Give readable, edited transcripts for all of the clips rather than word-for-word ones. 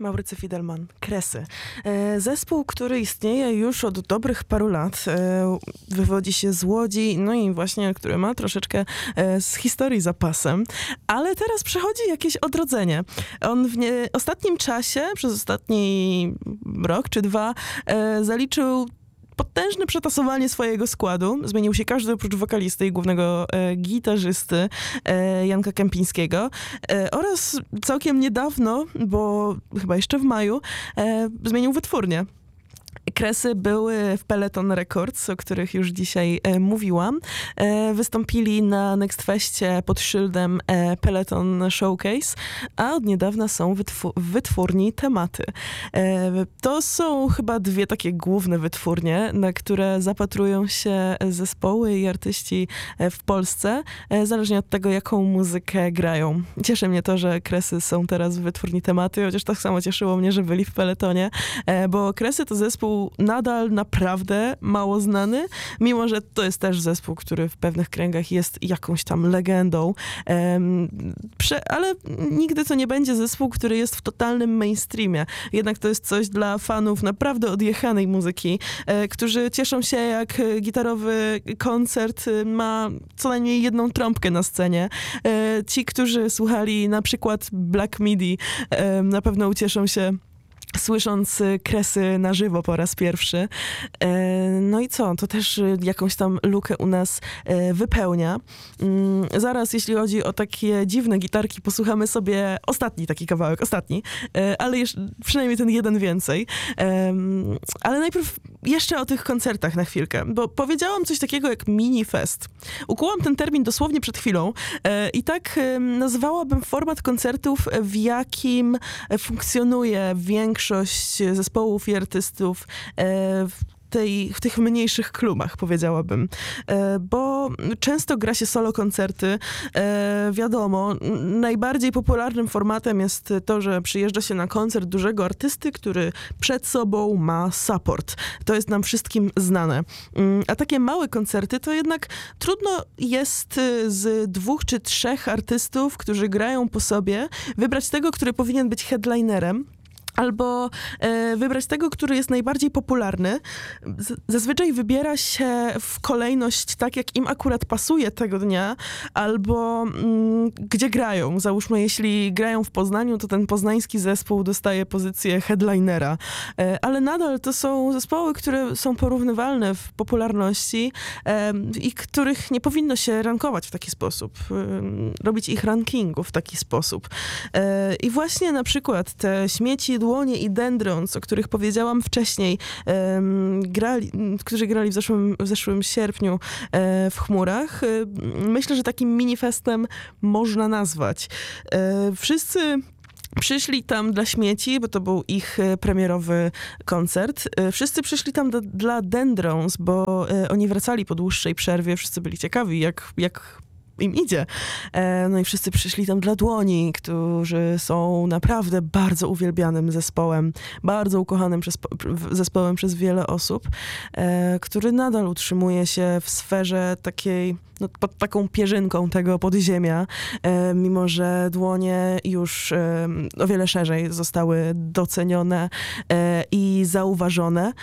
Maurycy Fidelman, Kresy. Zespół, który istnieje już od dobrych paru lat, wywodzi się z Łodzi, no i właśnie, który ma troszeczkę z historii za pasem, ale teraz przechodzi jakieś odrodzenie. On w ostatnim czasie, przez ostatni rok czy dwa, zaliczył potężne przetasowanie swojego składu. Zmienił się każdy oprócz wokalisty i głównego gitarzysty Janka Kępińskiego. Oraz całkiem niedawno, bo chyba jeszcze w maju, zmienił wytwórnię. Kresy były w Peloton Records, o których już dzisiaj mówiłam. Wystąpili na Next Festie pod szyldem Peloton Showcase, a od niedawna są w wytwórni Tematy. To są chyba dwie takie główne wytwórnie, na które zapatrują się zespoły i artyści w Polsce, zależnie od tego, jaką muzykę grają. Cieszy mnie to, że Kresy są teraz w wytwórni Tematy, chociaż tak samo cieszyło mnie, że byli w Pelotonie, bo Kresy to zespół nadal naprawdę mało znany, mimo że to jest też zespół, który w pewnych kręgach jest jakąś tam legendą. Ale nigdy to nie będzie zespół, który jest w totalnym mainstreamie. Jednak to jest coś dla fanów naprawdę odjechanej muzyki, którzy cieszą się, jak gitarowy koncert ma co najmniej jedną trąbkę na scenie. Ci, którzy słuchali na przykład Black Midi, na pewno ucieszą się, słysząc Kresy na żywo po raz pierwszy. No i co? To też jakąś tam lukę u nas wypełnia. Zaraz, jeśli chodzi o takie dziwne gitarki, posłuchamy sobie ostatni taki kawałek, ale przynajmniej ten jeden więcej. Ale najpierw jeszcze o tych koncertach na chwilkę, bo powiedziałam coś takiego jak mini-fest. Ukułam ten termin dosłownie przed chwilą i tak nazwałabym format koncertów, w jakim funkcjonuje większość zespołów i artystów w tych mniejszych klubach, powiedziałabym. Bo często gra się solo koncerty. Wiadomo, najbardziej popularnym formatem jest to, że przyjeżdża się na koncert dużego artysty, który przed sobą ma support. To jest nam wszystkim znane. A takie małe koncerty to jednak trudno jest z 2 czy 3 artystów, którzy grają po sobie, wybrać tego, który powinien być headlinerem, albo wybrać tego, który jest najbardziej popularny. Zazwyczaj wybiera się w kolejność tak, jak im akurat pasuje tego dnia, albo gdzie grają. Załóżmy, jeśli grają w Poznaniu, to ten poznański zespół dostaje pozycję headlinera. Ale nadal to są zespoły, które są porównywalne w popularności i których nie powinno się rankować w taki sposób. Robić ich rankingu w taki sposób. I właśnie na przykład te Śmieci, Dłonie i Dendrons, o których powiedziałam wcześniej, którzy grali w zeszłym sierpniu w Chmurach. Myślę, że takim minifestem można nazwać. Wszyscy przyszli tam dla Śmieci, bo to był ich premierowy koncert. Wszyscy przyszli tam dla Dendrons, bo oni wracali po dłuższej przerwie. Wszyscy byli ciekawi, jak im idzie. No i wszyscy przyszli tam dla Dłoni, którzy są naprawdę bardzo uwielbianym zespołem, bardzo ukochanym zespołem przez wiele osób, który nadal utrzymuje się w sferze takiej, no, pod taką pierzynką tego podziemia, mimo że Dłonie już o wiele szerzej zostały docenione i zauważone.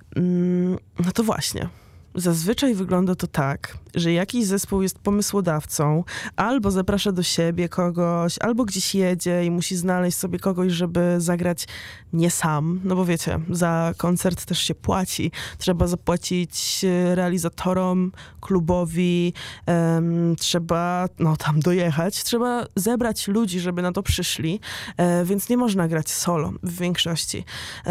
No to właśnie. Zazwyczaj wygląda to tak, że jakiś zespół jest pomysłodawcą, albo zaprasza do siebie kogoś, albo gdzieś jedzie i musi znaleźć sobie kogoś, żeby zagrać nie sam. No bo wiecie, za koncert też się płaci. Trzeba zapłacić realizatorom, klubowi, trzeba tam dojechać. Trzeba zebrać ludzi, żeby na to przyszli, więc nie można grać solo w większości.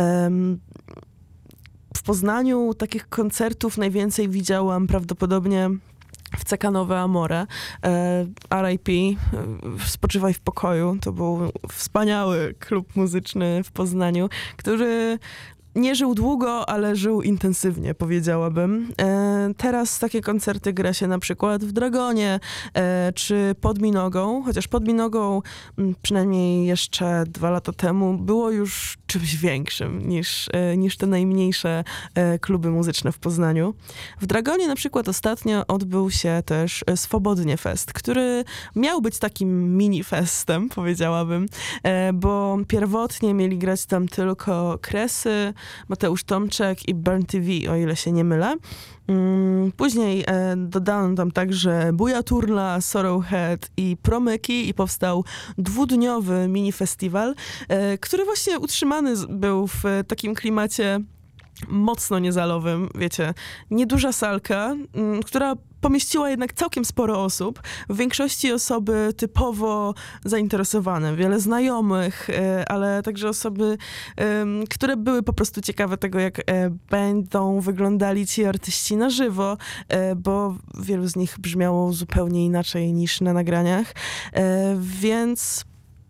W Poznaniu takich koncertów najwięcej widziałam prawdopodobnie w CK Nowe Amore. RIP, spoczywaj w pokoju. To był wspaniały klub muzyczny w Poznaniu, który nie żył długo, ale żył intensywnie, powiedziałabym. Teraz takie koncerty gra się na przykład w Dragonie czy pod Minogą, chociaż pod Minogą przynajmniej jeszcze 2 lata temu było już czymś większym niż te najmniejsze kluby muzyczne w Poznaniu. W Dragonie na przykład ostatnio odbył się też Swobodnie Fest, który miał być takim mini-festem, powiedziałabym, bo pierwotnie mieli grać tam tylko Kresy, Mateusz Tomczek i Burn TV, o ile się nie mylę. Później dodano tam także Buja Turla, Sorrowhead i Promyki i powstał dwudniowy mini-festiwal, który właśnie utrzymany był w takim klimacie mocno niezalowym, wiecie, nieduża salka, która pomieściła jednak całkiem sporo osób, w większości osoby typowo zainteresowane, wiele znajomych, ale także osoby, które były po prostu ciekawe tego, jak będą wyglądali ci artyści na żywo, bo wielu z nich brzmiało zupełnie inaczej niż na nagraniach, więc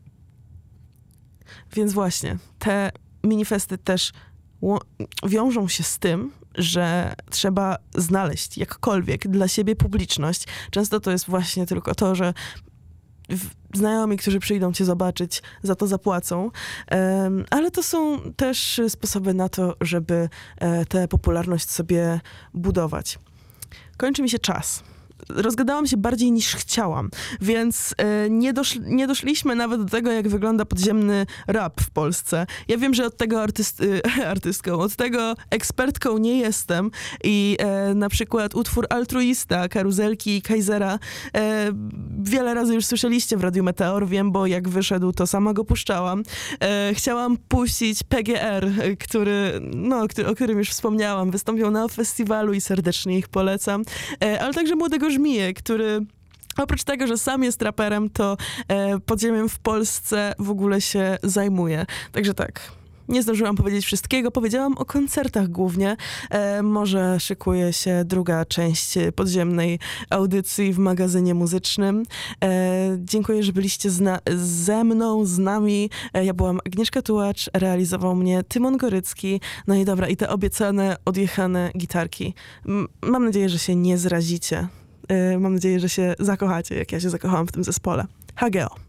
właśnie, te minifesty też wiążą się z tym, że trzeba znaleźć jakkolwiek dla siebie publiczność. Często to jest właśnie tylko to, że znajomi, którzy przyjdą cię zobaczyć, za to zapłacą, ale to są też sposoby na to, żeby tę popularność sobie budować. Kończy mi się czas. Rozgadałam się bardziej niż chciałam, więc nie doszliśmy nawet do tego, jak wygląda podziemny rap w Polsce. Ja wiem, że od tego artystką, od tego ekspertką nie jestem i na przykład utwór Altruista, Karuzelki i Kaisera wiele razy już słyszeliście w Radiu Meteor, wiem, bo jak wyszedł, to sama go puszczałam. Chciałam puścić PGR, o którym już wspomniałam. Wystąpił na festiwalu i serdecznie ich polecam, ale także Młodego Żmiję, który oprócz tego, że sam jest raperem, to podziemiem w Polsce w ogóle się zajmuje. Także tak, nie zdążyłam powiedzieć wszystkiego. Powiedziałam o koncertach głównie. Może szykuje się druga część podziemnej audycji w magazynie muzycznym. Dziękuję, że byliście ze mną, z nami. Ja byłam Agnieszka Tułacz, realizował mnie Tymon Gorycki. No i dobra, i te obiecane, odjechane gitarki. Mam nadzieję, że się nie zrazicie. Mam nadzieję, że się zakochacie, jak ja się zakochałam w tym zespole. Hageo.